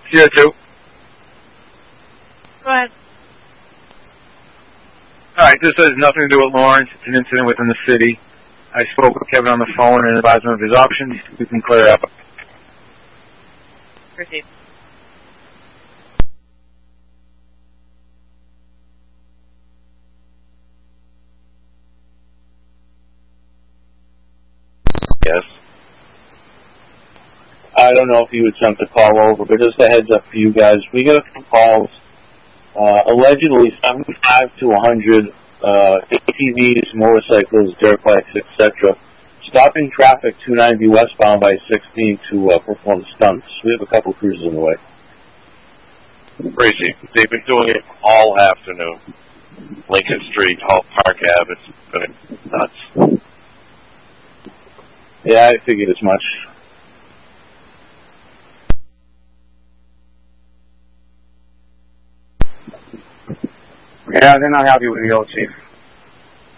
Sierra 2. Go ahead. All right, this has nothing to do with Lawrence. It's an incident within the city. I spoke with Kevin on the phone and advised him of his options. We can clear it up. Proceed. Yes. I don't know if you would send the call over, but just a heads up for you guys. We get a few calls, allegedly 75 to 100 ATVs, motorcycles, dirt bikes, etc., stopping traffic 290 westbound by 16 to perform stunts. We have a couple cruises on the way. Crazy. They've been doing it all afternoon. Lincoln Street, Hall Park Ave, it's been nuts. Yeah, I figured as much. Yeah, they're not happy with the old chief.